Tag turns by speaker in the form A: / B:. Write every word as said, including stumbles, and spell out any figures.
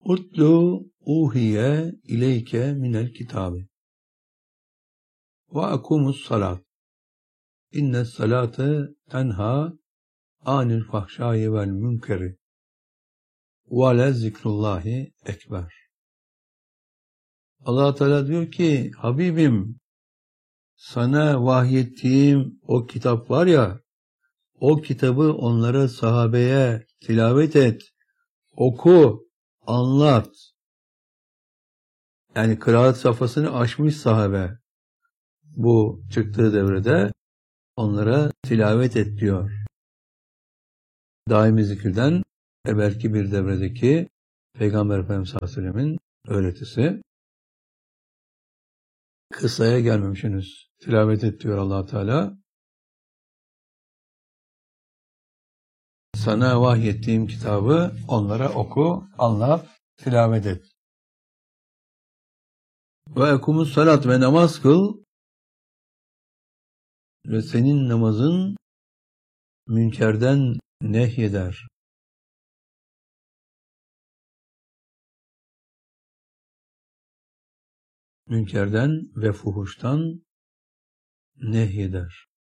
A: Utlu uhiye ileyke minel kitabi ve akumus salat. İnne salate tenha anil fahşai vel münkeri ve le zikrullahi ekber. Allah Teala diyor ki, Habibim, sana vahyettiğim o kitap var ya, o kitabı onlara, sahabeye tilavet et, oku, anlat. Yani kıraat safhasını aşmış sahabe. Bu çıktığı devrede onlara tilavet et diyor. Daimi zikirden evvelki bir devredeki Peygamber Efendimiz sallallahu aleyhi ve sellem'in öğretisi. Kısaya gelmemiş henüz. Tilavet et diyor Allah Teala. Sana vahyettiğim kitabı onlara oku, anlat, tilavet et. Ve ekumus salat ve namaz kıl ve senin namazın münkerden nehyeder. Münkerden ve fuhuştan nehyeder.